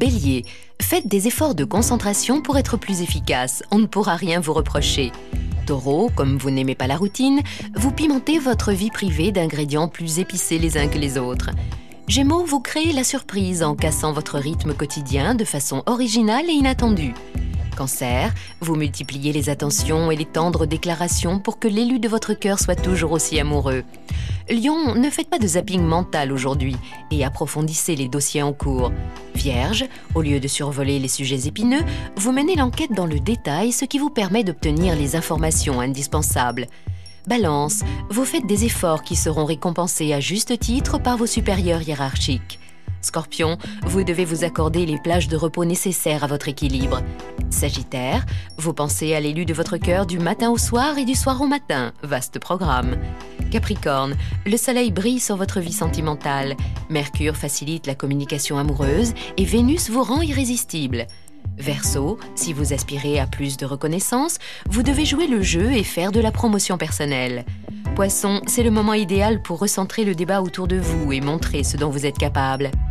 Bélier, faites des efforts de concentration pour être plus efficace, on ne pourra rien vous reprocher. Taureau, comme vous n'aimez pas la routine, vous pimentez votre vie privée d'ingrédients plus épicés les uns que les autres. Gémeaux, vous créez la surprise en cassant votre rythme quotidien de façon originale et inattendue. Cancer, vous multipliez les attentions et les tendres déclarations pour que l'élu de votre cœur soit toujours aussi amoureux. Lion, ne faites pas de zapping mental aujourd'hui et approfondissez les dossiers en cours. Vierge, au lieu de survoler les sujets épineux, vous menez l'enquête dans le détail, ce qui vous permet d'obtenir les informations indispensables. Balance, vous faites des efforts qui seront récompensés à juste titre par vos supérieurs hiérarchiques. Scorpion, vous devez vous accorder les plages de repos nécessaires à votre équilibre. Sagittaire, vous pensez à l'élu de votre cœur du matin au soir et du soir au matin. Vaste programme. Capricorne, le soleil brille sur votre vie sentimentale. Mercure facilite la communication amoureuse et Vénus vous rend irrésistible. Verseau, si vous aspirez à plus de reconnaissance, vous devez jouer le jeu et faire de la promotion personnelle. Poisson, c'est le moment idéal pour recentrer le débat autour de vous et montrer ce dont vous êtes capable.